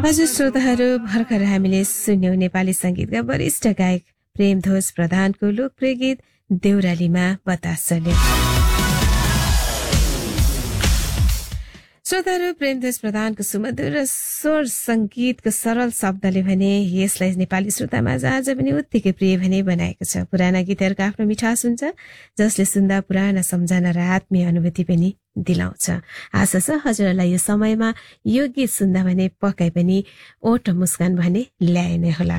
हजुर श्रोताहरू, भर्खर हामीले सुन्यौं नेपाली संगीतका वरिष्ठ गायक प्रेमध्वज प्रधानको लोकप्रिय गीत देउरालीमा बतास चल्यो। श्रोताहरू, प्रेमध्वज प्रधानको सुमधुर स्वर संगीतको सरल शब्दले भने यसलाई नेपाली श्रोतामा आज पनि उत्तिकै प्रिय भने बनाएको छ। पुराना गीतहरूको आफ्नो मिठास हुन्छ, जसले सुन्दा पुराना सम्झना र आत्मीय अनुभूति पनि दिलाउँछ। आशा छ हजुरलाई यो समयमा यो गीत सुन्दा भने पक्कै पनि ओठ मुस्कान भने ल्याए नै होला।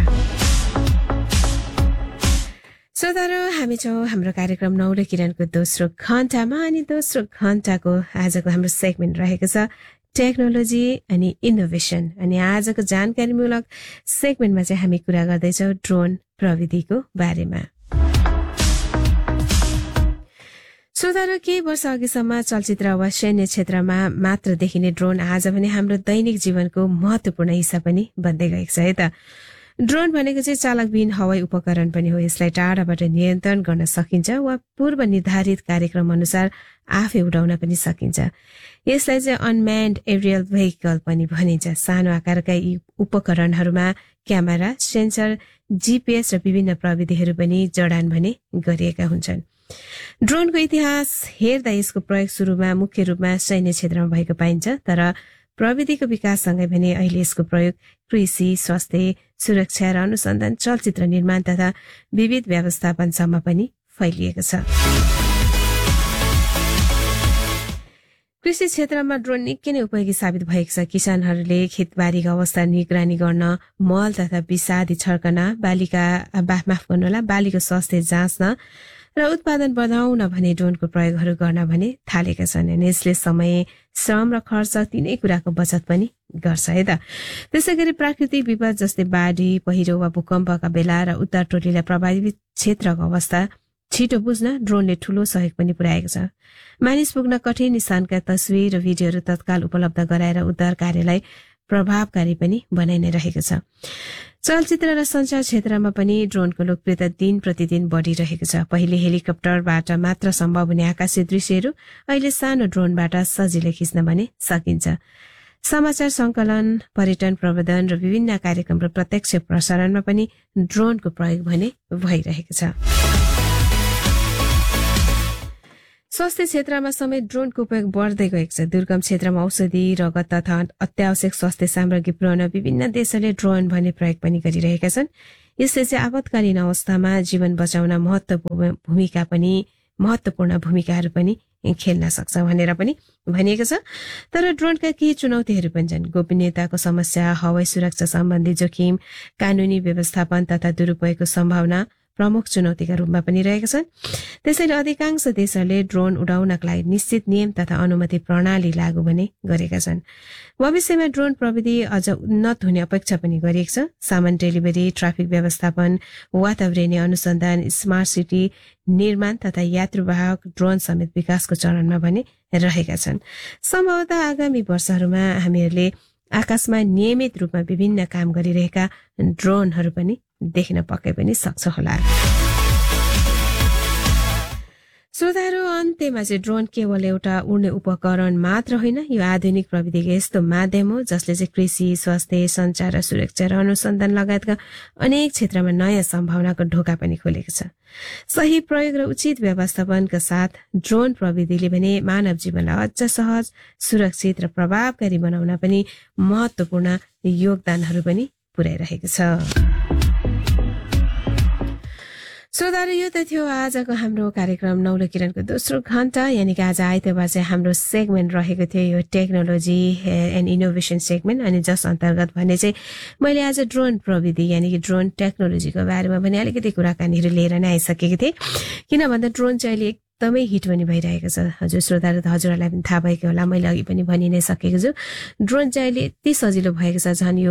श्रोताहरू, हामी छौँ हाम्रो कार्यक्रम नौलो किरणको दोस्रो घण्टामा, अनि दोस्रो घण्टाको आजको हाम्रो सेगमेन्ट रहेको छ टेक्नोलोजी अनि इनोभेसन। अनि आजको जानकारीमूलक सेगमेन्टमा चाहिँ हामी कुरा गर्दैछौँ ड्रोन प्रविधिको बारेमा। श्रोताहरू, केही वर्ष अघिसम्म चलचित्र वा सैन्य क्षेत्रमा मात्र देखिने ड्रोन आज भने हाम्रो दैनिक जीवनको महत्वपूर्ण हिस्सा पनि बन्दै गएको छ है त। ड्रोन भनेको चाहिँ चालकविहीन हवाई उपकरण पनि हो। यसलाई टाढाबाट नियन्त्रण गर्न सकिन्छ वा पूर्व निर्धारित कार्यक्रम अनुसार आफै उडाउन पनि सकिन्छ। यसलाई चाहिँ अनम्यान्ड एरियल भेहिकल पनि भनिन्छ। सानो आकारका यी उपकरणहरूमा क्यामेरा, सेन्सर, जीपीएस र विभिन्न प्रविधिहरू पनि जडान भने गरिएका हुन्छन्। ड्रोनको इतिहास हेर्दा यसको प्रयोग सुरुमा मुख्य रूपमा सैन्य क्षेत्रमा भएको पाइन्छ, तर प्रविधिको विकाससँगै भने अहिले यसको प्रयोग कृषि, स्वास्थ्य, सुरक्षा र अनुसन्धान, चलचित्र निर्माण तथा विविध व्यवस्थापनसम्म पनि फैलिएको छ। कृषि क्षेत्रमा ड्रोन निकै नै उपयोगी साबित भएको छ। किसानहरूले खेतबारीको अवस्था निगरानी गर्न, मल तथा विषादी छर्कन, बालीको स्वास्थ्य जाँच्न र उत्पादन बढाउन भने ड्रोनको प्रयोगहरू गर्न भने थालेका छन्। अनि यसले समय, श्रम र खर्च तीनै कुराको बचत पनि गर्छ है त। त्यसै गरी प्राकृतिक विपद जस्तै बाढी, पहिरो वा भूकम्पका बेला र उद्धार टोलीलाई प्रभावित क्षेत्रको अवस्था छिटो बुझ्न ड्रोनले ठूलो सहयोग पनि पुर्याएको छ। मानिस पुग्न कठिन स्थानका तस्विर र भिडियोहरू तत्काल उपलब्ध गराएर उद्धार कार्यलाई प्रभावकारी पनि बनाइ नै रहेको छ। चलचित्र र संचार क्षेत्रमा पनि ड्रोनको लोकप्रियता दिन प्रतिदिन बढ़िरहेको छ। पहिले हेलिकप्टरबाट मात्र सम्भव हुने आकाशीय दृश्यहरू अहिले सानो ड्रोनबाट सजिलै खिच्न भने सकिन्छ। समाचार संकलन, पर्यटन प्रबन्धन र विभिन्न कार्यक्रम र प्रत्यक्ष प्रसारणमा पनि ड्रोनको प्रयोग भने भइरहेको छ। स्वास्थ्य क्षेत्रमा समेत ड्रोनको उपयोग बढ्दै गएको छ। दुर्गम क्षेत्रमा औषधि, रगत तथा अत्यावश्यक स्वास्थ्य सामग्री पुर्याउन विभिन्न देशहरूले ड्रोन भने प्रयोग पनि गरिरहेका छन्। यसले चाहिँ आपतकालीन अवस्थामा जीवन बचाउन महत्वपूर्ण भूमिकाहरू पनि खेल्न सक्छ भनेर पनि भनिएको छ। तर ड्रोनका केही चुनौतीहरू पनि छन्। गोपनीयताको समस्या, हवाई सुरक्षा सम्बन्धी जोखिम, कानूनी व्यवस्थापन तथा दुरुपयोगको सम्भावना प्रमुख चुनौतीका रूपमा पनि रहेका छन्। त्यसैले अधिकांश देशहरूले ड्रोन उडाउनका लागि निश्चित नियम तथा अनुमति प्रणाली लागू भने गरेका छन्। भविष्यमा ड्रोन प्रविधि अझ उन्नत हुने अपेक्षा पनि गरिएको छ। सामान डेलिभरी, ट्राफिक व्यवस्थापन, वातावरणीय अनुसन्धान, स्मार्ट सिटी निर्माण तथा यात्रुवाहक ड्रोन समेत विकासको चरणमा भने रहेका छन्। सम्भवतः आगामी वर्षहरूमा हामीहरूले आकाशमा नियमित रूपमा विभिन्न काम गरिरहेका ड्रोनहरू पनि देख्न पक्कै पनि सक्छ होला। श्रोताहरू, अन्त्यमा चाहिँ ड्रोन केवल एउटा उड्ने उपकरण मात्र होइन, यो आधुनिक प्रविधिको यस्तो माध्यम हो जसले चाहिँ कृषि, स्वास्थ्य, संचार र सुरक्षा र अनुसन्धान लगायतका अनेक क्षेत्रमा नयाँ सम्भावनाको ढोका पनि खोलेको छ। सही प्रयोग र उचित व्यवस्थापनका साथ ड्रोन प्रविधिले भने मानव जीवनलाई अझ सहज, सुरक्षित र प्रभावकारी बनाउन पनि महत्वपूर्ण योगदानहरू पनि पुर्याइरहेको छ। श्रोताहरू, यो त थियो आजको हाम्रो कार्यक्रम नौलो किरणको दोस्रो घण्टा, यानि कि आज आइतबार चाहिँ हाम्रो सेगमेन्ट रहेको थियो यो टेक्नोलोजी एन्ड इनोभेसन सेगमेन्ट। अनि जस अन्तर्गत भने चाहिँ मैले आज ड्रोन प्रविधि यानि कि ड्रोन टेक्नोलोजीको बारेमा पनि अलिकति कुराकानीहरू लिएर नै आइसकेको थिएँ। किन भन्दा ड्रोन चाहिँ अहिले एकदमै हिट पनि भइरहेको छ। हजुर श्रोताहरू, त हजुरहरूलाई पनि थाहा भएको होला, मैले अघि पनि भनि नै सकेको छु। ड्रोन चाहिँ अहिले यति सजिलो भएको छ, झन् यो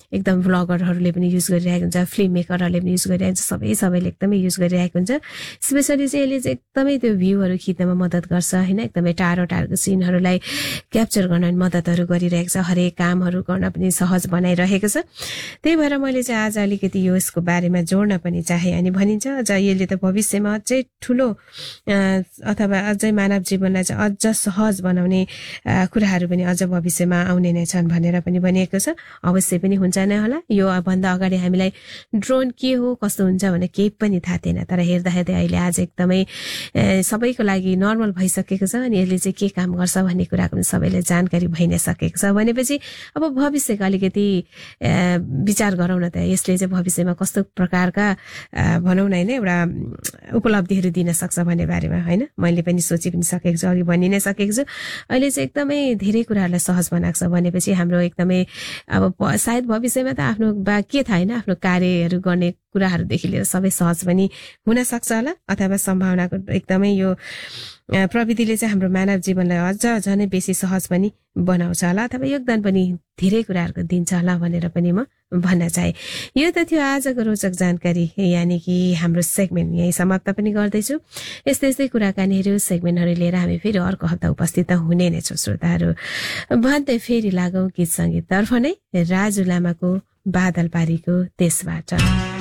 एकदम भ्लगरहरूले पनि युज गरिरहेको हुन्छ, फिल्म मेकरहरूले पनि युज गरिरहेको हुन्छ, सबैले एकदमै युज गरिरहेको हुन्छ। स्पेसली चाहिँ यसले चाहिँ एकदमै त्यो भ्यूहरू खिच्नमा मद्दत गर्छ होइन, एकदमै टाढोको सिनहरूलाई क्याप्चर गर्न मद्दतहरू गरिरहेको छ, हरेक कामहरू गर्न पनि सहज बनाइरहेको छ। त्यही भएर मैले चाहिँ आज अलिकति यसको बारेमा जोड्न पनि चाहे। अनि भनिन्छ अझ यसले त भविष्यमा अझै ठुलो अथवा अझै मानव जीवनलाई चाहिँ अझ सहज बनाउने कुराहरू पनि अझ भविष्यमा आउने नै छन् भनेर पनि भनिएको छ। अवश्य पनि हुन्छ नै होला। यो भन्दा अगाडि हामीलाई ड्रोन के हो कस्तो हुन्छ भने केही पनि थाहा थिएन, तर हेर्दाखेरि अहिले आज एकदमै सबैको लागि नर्मल भइसकेको छ। अनि यसले चाहिँ के काम गर्छ भन्ने कुराको पनि सबैलाई जानकारी भइ नै सकेको छ भनेपछि अब भविष्यको अलिकति विचार गरौँ न त, यसले चाहिँ भविष्यमा कस्तो प्रकारका भनौँ न होइन एउटा उपलब्धिहरू दिन सक्छ भन्ने बारेमा होइन मैले पनि सोचि पनि सकेको छु, अघि भनि नै सकेको छु। अहिले चाहिँ एकदमै धेरै कुराहरूलाई सहज बनाएको छ भनेपछि हाम्रो एकदमै अब सायद भविष्यमा त आफ्नो के थाहा होइन, आफ्नो कार्यहरू गर्ने कुराहरूदेखि लिएर सबै सहज पनि हुन सक्छ होला, अथवा सम्भावनाको एकदमै यो प्रविधिले चाहिँ हाम्रो मानव जीवनलाई अझ झनै बेसी सहज पनि बनाउँछ होला, अथवा योगदान पनि धेरै कुराहरूको दिन्छ होला भनेर पनि म भन्न चाहे। यो त थियो आजको रोचक जानकारी, यानि कि हाम्रो सेगमेन्ट यही समाप्त पनि गर्दैछु। यस्तै यस्तै कुराकानीहरू सेगमेन्टहरू लिएर हामी फेरि अर्को हप्ता उपस्थित हुने नै छौँ श्रोताहरू। भन्दै फेरि लागौँ गीत सङ्गीततर्फ नै, राजु लामाको बादल पारीको देशबाट।